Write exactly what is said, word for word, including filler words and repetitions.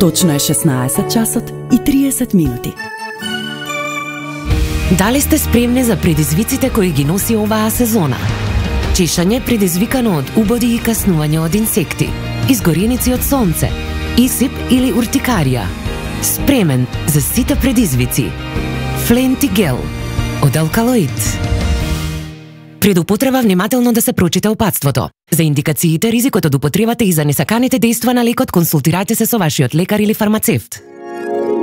Точно е шеснаесет часот и триесет минути. Дали сте спремни за предизвиците кои ги носи оваа сезона? Чешање предизвикано од убоди и каснување од инсекти, изгореници од сонце, исип или уртикарија. Спремен за сите предизвици. Фленти гел од алкалоид. Пред употреба внимателно да се прочита упатството. За индикациите, ризикот од употребата и за несаканите дејства на лекот консултирајте се со вашиот лекар или фармацевт.